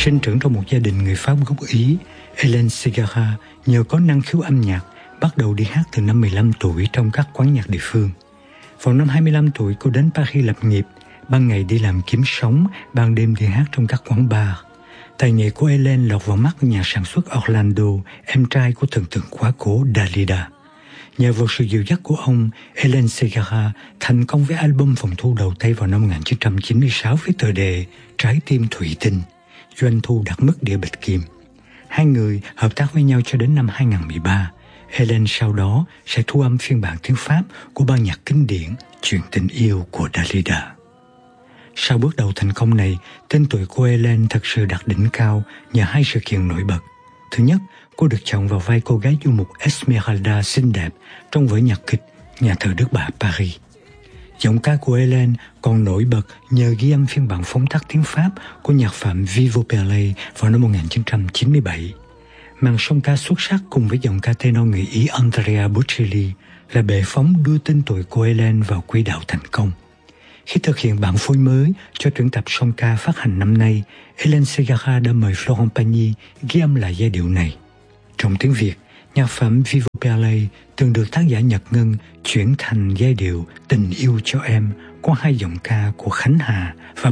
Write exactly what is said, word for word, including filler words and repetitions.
Sinh trưởng trong một gia đình người Pháp gốc Ý, Hélène Ségara nhờ có năng khiếu âm nhạc bắt đầu đi hát từ năm mười lăm tuổi trong các quán nhạc địa phương. Vào năm hai mươi lăm tuổi, cô đến Paris lập nghiệp, ban ngày đi làm kiếm sống, ban đêm đi hát trong các quán bar. Tài nghệ của Hélène lọt vào mắt nhà sản xuất Orlando, em trai của thần tượng quá cố Dalida. Nhờ vào sự dìu dắt của ông, Hélène Ségara thành công với album phòng thu đầu tay vào năm một nghìn chín trăm chín mươi sáu với tựa đề Trái tim thủy tinh, doanh thu đạt mức đĩa bạch kim. Hai người hợp tác với nhau cho đến năm hai nghìn không trăm mười ba. Hélène sau đó sẽ thu âm phiên bản tiếng Pháp của ban nhạc kinh điển Chuyện tình yêu của Dalida. Sau bước đầu thành công này, tên tuổi của Hélène thật sự đạt đỉnh cao nhờ hai sự kiện nổi bật. Thứ nhất, cô được chọn vào vai cô gái du mục Esmeralda xinh đẹp trong vở nhạc kịch Nhà thờ Đức Bà Paris. Giọng ca của Hélène còn nổi bật nhờ ghi âm phiên bản phóng tác tiếng Pháp của nhạc phẩm Vivo Perley vào năm một nghìn chín trăm chín mươi bảy. Màn song ca xuất sắc cùng với giọng ca tenor người Ý Andrea Bocelli là bệ phóng đưa tên tuổi của Hélène vào quỹ đạo thành công. Khi thực hiện bản phối mới cho tuyển tập song ca phát hành năm nay, Hélène Ségara đã mời Florent Pagny ghi âm lại giai điệu này. Trong tiếng Việt, nhạc phẩm Vivo Perley từng được tác giả Nhật Ngân chuyển thành giai điệu Tình yêu cho em qua hai giọng ca của Khánh Hà và